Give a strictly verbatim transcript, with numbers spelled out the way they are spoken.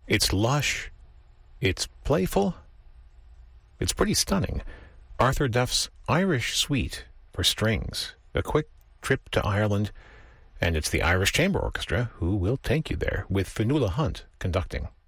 It's lush. It's playful. It's pretty stunning. Arthur Duff's Irish Suite for strings, a quick trip to Ireland, and it's the Irish Chamber Orchestra who will take you there, with Fionnuala Hunt conducting.